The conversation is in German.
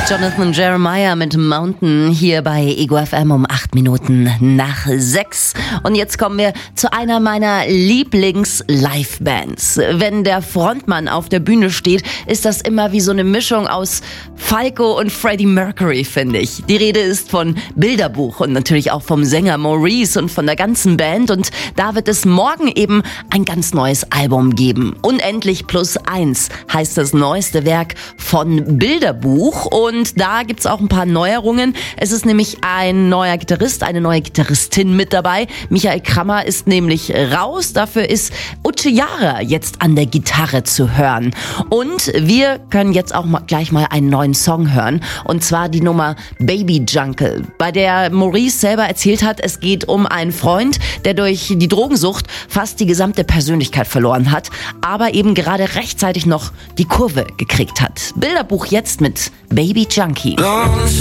Jonathan Jeremiah mit Mountain hier bei Ego FM um 8 Minuten nach 6. Und jetzt kommen wir zu einer meiner Lieblings-Live-Bands. Wenn der Frontmann auf der Bühne steht, ist das immer wie so eine Mischung aus Falco und Freddie Mercury, finde ich. Die Rede ist von Bilderbuch und natürlich auch vom Sänger Maurice und von der ganzen Band. Und da wird es morgen eben ein ganz neues Album geben. Unendlich +1 heißt das neueste Werk von Bilderbuch. Und da gibt's auch ein paar Neuerungen. Es ist nämlich ein neuer Gitarrist, eine neue Gitarristin mit dabei. Michael Krammer ist nämlich raus. Dafür ist Uche Jara jetzt an der Gitarre zu hören. Und wir können jetzt auch gleich mal einen neuen Song hören. Und zwar die Nummer Baby Jungle, bei der Maurice selber erzählt hat, es geht um einen Freund, der durch die Drogensucht fast die gesamte Persönlichkeit verloren hat, aber eben gerade rechtzeitig noch die Kurve gekriegt hat. Bilderbuch jetzt mit Baby Junkie.